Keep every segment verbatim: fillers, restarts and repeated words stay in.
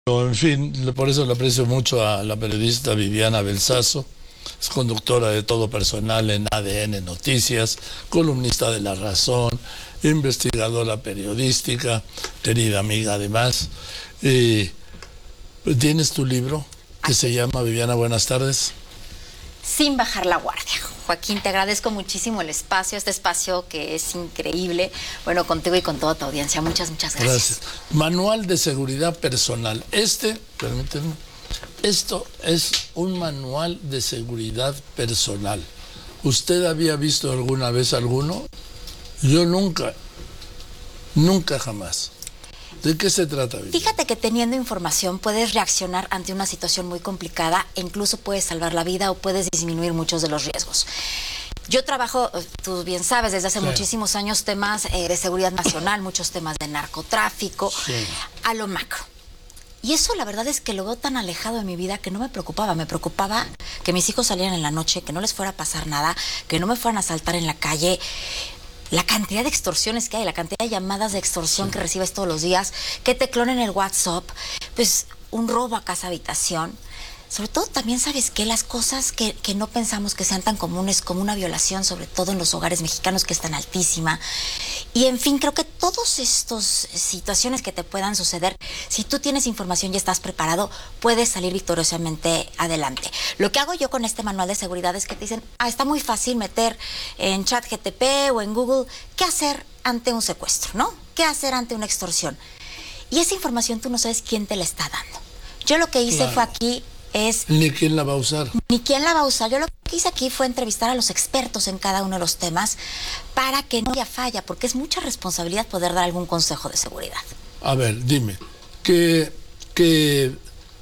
En fin, por eso le aprecio mucho a la periodista Viviana Belsazo. Es conductora de Todo Personal en A D N Noticias, columnista de La Razón, investigadora periodística, querida amiga además. Eh, ¿Tienes tu libro que se llama, Viviana, buenas tardes? Sin bajar la guardia. Joaquín, te agradezco muchísimo el espacio, este espacio que es increíble. Bueno, contigo y con toda tu audiencia. Muchas, muchas gracias. Gracias. Manual de seguridad personal. Este, permítanme, esto es un manual de seguridad personal. ¿Usted había visto alguna vez alguno? Yo nunca, nunca jamás. ¿De qué se trata, Viviana? Fíjate que teniendo información puedes reaccionar ante una situación muy complicada e incluso puedes salvar la vida o puedes disminuir muchos de los riesgos. Yo trabajo, tú bien sabes, desde hace sí. muchísimos años temas eh, de seguridad nacional, muchos temas de narcotráfico, sí. a lo macro. Y eso la verdad es que lo veo tan alejado de mi vida que no me preocupaba. Me preocupaba que mis hijos salieran en la noche, que no les fuera a pasar nada, que no me fueran a asaltar en la calle. La cantidad de extorsiones que hay, la cantidad de llamadas de extorsión sí. que recibes todos los días, que te clonen el WhatsApp, pues un robo a casa habitación. Sobre todo también, ¿sabes qué? Las cosas que, que no pensamos que sean tan comunes como una violación, sobre todo en los hogares mexicanos, que es tan altísima. Y en fin, creo que todas estas situaciones que te puedan suceder, si tú tienes información y estás preparado, puedes salir victoriosamente adelante. Lo que hago yo con este manual de seguridad es que te dicen, ah, está muy fácil meter en ChatGPT o en Google qué hacer ante un secuestro, ¿no? ¿Qué hacer ante una extorsión? Y esa información tú no sabes quién te la está dando. Yo lo que hice claro. fue aquí... es ni quién la va a usar. Ni quién la va a usar. Yo lo que hice aquí fue entrevistar a los expertos en cada uno de los temas para que no haya falla, porque es mucha responsabilidad poder dar algún consejo de seguridad. A ver, dime, ¿qué, qué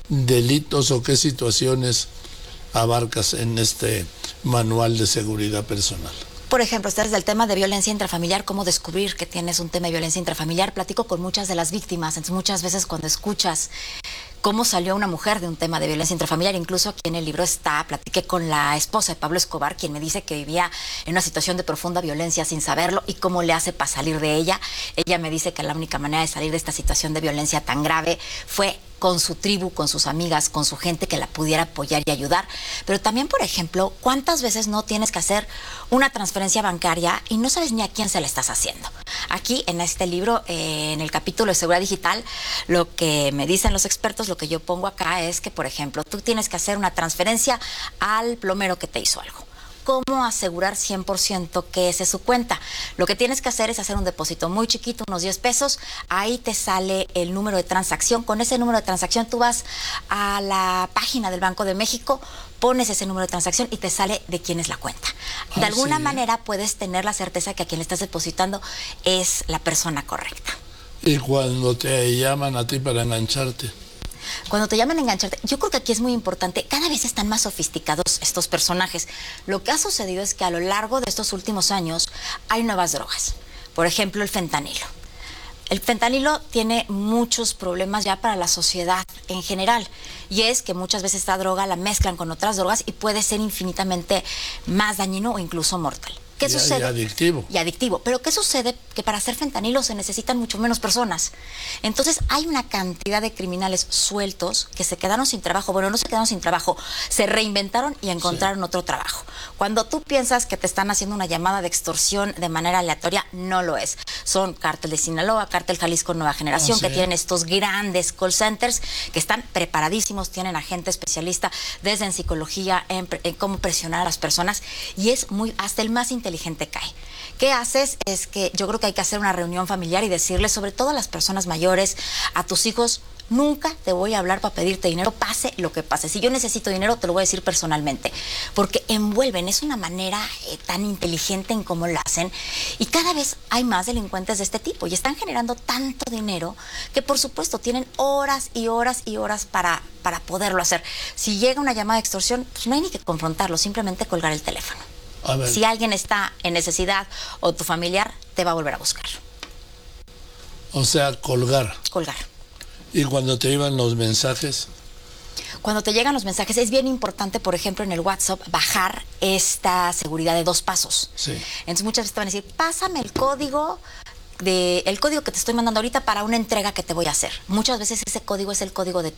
delitos o qué situaciones abarcas en este manual de seguridad personal? Por ejemplo, este es del tema de violencia intrafamiliar, cómo descubrir que tienes un tema de violencia intrafamiliar. Platico con muchas de las víctimas, entonces muchas veces cuando escuchas cómo salió una mujer de un tema de violencia intrafamiliar, incluso aquí en el libro está, platiqué con la esposa de Pablo Escobar, quien me dice que vivía en una situación de profunda violencia sin saberlo y cómo le hace para salir de ella. Ella me dice que la única manera de salir de esta situación de violencia tan grave fue con su tribu, con sus amigas, con su gente que la pudiera apoyar y ayudar. Pero también, por ejemplo, ¿cuántas veces no tienes que hacer una transferencia bancaria y no sabes ni a quién se la estás haciendo? Aquí, en este libro, eh, en el capítulo de seguridad digital, lo que me dicen los expertos, lo que yo pongo acá es que, por ejemplo, tú tienes que hacer una transferencia al plomero que te hizo algo. ¿Cómo asegurar cien por ciento que esa es su cuenta? Lo que tienes que hacer es hacer un depósito muy chiquito, unos diez pesos, ahí te sale el número de transacción. Con ese número de transacción tú vas a la página del Banco de México, pones ese número de transacción y te sale de quién es la cuenta. De ah, alguna sí. manera puedes tener la certeza que a quien le estás depositando es la persona correcta. ¿Y cuando te llaman a ti para engancharte? Cuando te llaman a engancharte, yo creo que aquí es muy importante, cada vez están más sofisticados estos personajes. Lo que ha sucedido es que a lo largo de estos últimos años hay nuevas drogas. Por ejemplo, el fentanilo. El fentanilo tiene muchos problemas ya para la sociedad en general. Y es que muchas veces esta droga la mezclan con otras drogas y puede ser infinitamente más dañino o incluso mortal. ¿Qué y, sucede? Y adictivo. Y adictivo. Pero ¿qué sucede? Que para hacer fentanilo se necesitan mucho menos personas. Entonces hay una cantidad de criminales sueltos que se quedaron sin trabajo. Bueno, no se quedaron sin trabajo, se reinventaron y encontraron sí. otro trabajo. Cuando tú piensas que te están haciendo una llamada de extorsión de manera aleatoria, no lo es. Son Cártel de Sinaloa, Cártel Jalisco Nueva Generación, oh, sí. que tienen estos grandes call centers que están preparadísimos, tienen a gente especialista desde en psicología, en, en cómo presionar a las personas, y es muy, hasta el más inteligente inteligente cae. ¿Qué haces? Es que yo creo que hay que hacer una reunión familiar y decirles, sobre todo a las personas mayores, a tus hijos, nunca te voy a hablar para pedirte dinero, pase lo que pase. Si yo necesito dinero, te lo voy a decir personalmente, porque envuelven, es una manera eh, tan inteligente en cómo lo hacen, y cada vez hay más delincuentes de este tipo y están generando tanto dinero que por supuesto tienen horas y horas y horas para, para poderlo hacer. Si llega una llamada de extorsión, pues no hay ni que confrontarlo, simplemente colgar el teléfono. Si alguien está en necesidad o tu familiar, te va a volver a buscar. O sea, colgar. Colgar. ¿Y cuando te iban los mensajes? Cuando te llegan los mensajes, es bien importante, por ejemplo, en el WhatsApp, bajar esta seguridad de dos pasos. Sí. Entonces muchas veces te van a decir, pásame el código de el código que te estoy mandando ahorita para una entrega que te voy a hacer. Muchas veces ese código es el código de